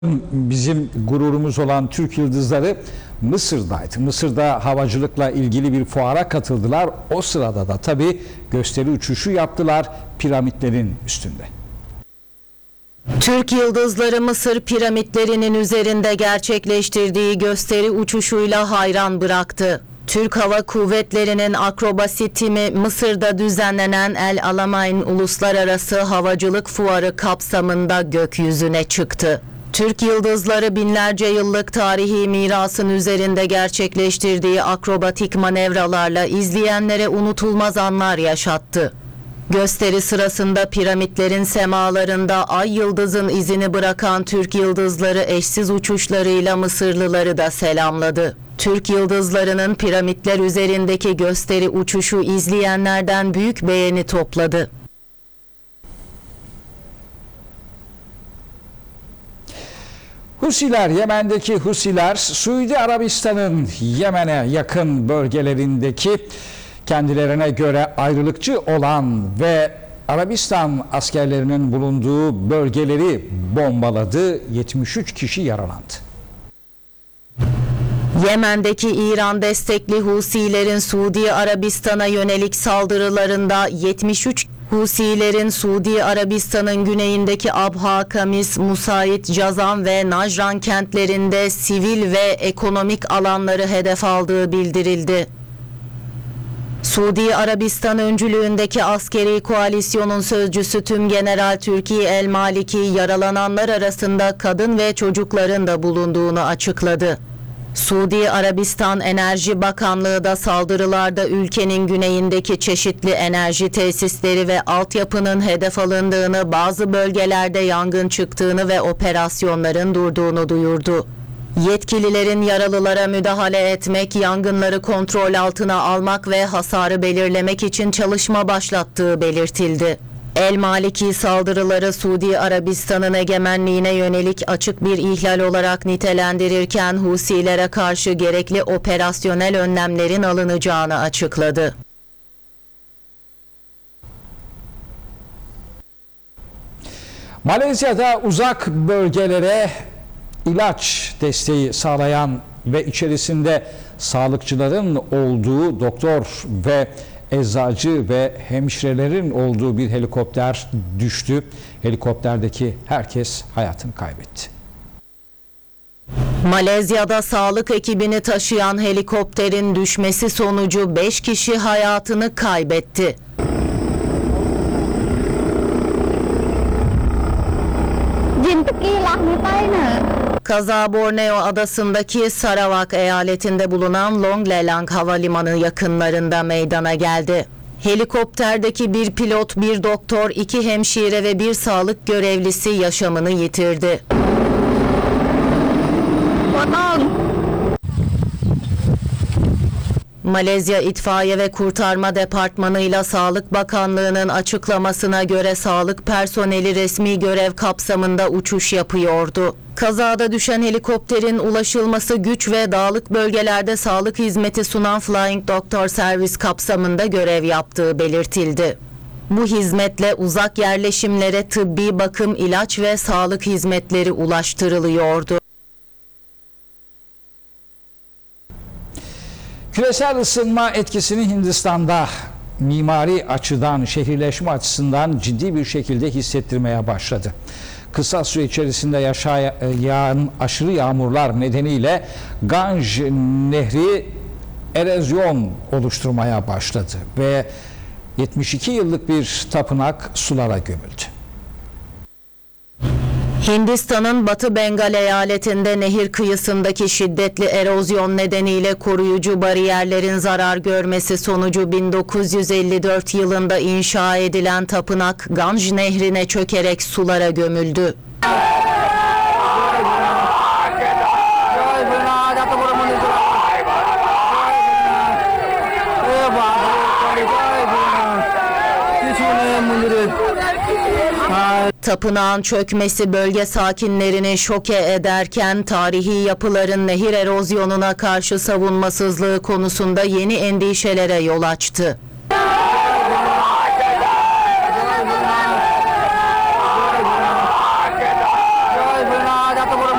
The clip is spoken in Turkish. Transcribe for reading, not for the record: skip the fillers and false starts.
Bizim gururumuz olan Türk Yıldızları Mısır'daydı. Mısır'da havacılıkla ilgili bir fuara katıldılar. O sırada da tabii gösteri uçuşu yaptılar piramitlerin üstünde. Türk Yıldızları Mısır piramitlerinin üzerinde gerçekleştirdiği gösteri uçuşuyla hayran bıraktı. Türk Hava Kuvvetleri'nin akrobasi timi Mısır'da düzenlenen El Alamein Uluslararası Havacılık Fuarı kapsamında gökyüzüne çıktı. Türk Yıldızları binlerce yıllık tarihi mirasın üzerinde gerçekleştirdiği akrobatik manevralarla izleyenlere unutulmaz anlar yaşattı. Gösteri sırasında piramitlerin semalarında ay yıldızın izini bırakan Türk Yıldızları eşsiz uçuşlarıyla Mısırlıları da selamladı. Türk Yıldızları'nın piramitler üzerindeki gösteri uçuşu izleyenlerden büyük beğeni topladı. Husiler, Yemen'deki Husiler, Suudi Arabistan'ın Yemen'e yakın bölgelerindeki kendilerine göre ayrılıkçı olan ve Arabistan askerlerinin bulunduğu bölgeleri bombaladı. 73 kişi yaralandı. Yemen'deki İran destekli Husilerin Suudi Arabistan'a yönelik saldırılarında 73 Husilerin Suudi Arabistan'ın güneyindeki Abha, Kamis, Musait, Cazan ve Najran kentlerinde sivil ve ekonomik alanları hedef aldığı bildirildi. Suudi Arabistan öncülüğündeki askeri koalisyonun sözcüsü Tümgeneral Türki El Maliki yaralananlar arasında kadın ve çocukların da bulunduğunu açıkladı. Suudi Arabistan Enerji Bakanlığı da saldırılarda ülkenin güneyindeki çeşitli enerji tesisleri ve altyapının hedef alındığını, bazı bölgelerde yangın çıktığını ve operasyonların durduğunu duyurdu. Yetkililerin yaralılara müdahale etmek, yangınları kontrol altına almak ve hasarı belirlemek için çalışma başlattığı belirtildi. El Maliki saldırıları Suudi Arabistan'ın egemenliğine yönelik açık bir ihlal olarak nitelendirirken Husilere karşı gerekli operasyonel önlemlerin alınacağını açıkladı. Malezya'da uzak bölgelere ilaç desteği sağlayan ve içerisinde sağlıkçıların olduğu, doktor ve eczacı ve hemşirelerin olduğu bir helikopter düştü. Helikopterdeki herkes hayatını kaybetti. Malezya'da sağlık ekibini taşıyan helikopterin düşmesi sonucu 5 kişi hayatını kaybetti. Kaza Borneo adasındaki Sarawak eyaletinde bulunan Long Lelang Havalimanı yakınlarında meydana geldi. Helikopterdeki bir pilot, bir doktor, 2 hemşire ve bir sağlık görevlisi yaşamını yitirdi. Malezya İtfaiye ve Kurtarma Departmanı ile Sağlık Bakanlığı'nın açıklamasına göre sağlık personeli resmi görev kapsamında uçuş yapıyordu. Kazada düşen helikopterin ulaşılması güç ve dağlık bölgelerde sağlık hizmeti sunan Flying Doctor Service kapsamında görev yaptığı belirtildi. Bu hizmetle uzak yerleşimlere tıbbi bakım, ilaç ve sağlık hizmetleri ulaştırılıyordu. Küresel ısınma etkisini Hindistan'da mimari açıdan, şehirleşme açısından ciddi bir şekilde hissettirmeye başladı. Kısa süre içerisinde yağan aşırı yağmurlar nedeniyle Ganj Nehri erozyon oluşturmaya başladı ve 72 yıllık bir tapınak sulara gömüldü. Hindistan'ın Batı Bengal eyaletinde nehir kıyısındaki şiddetli erozyon nedeniyle koruyucu bariyerlerin zarar görmesi sonucu 1954 yılında inşa edilen tapınak Ganj Nehri'ne çökerek sulara gömüldü. Tapınağın çökmesi bölge sakinlerini şoke ederken tarihi yapıların nehir erozyonuna karşı savunmasızlığı konusunda yeni endişelere yol açtı.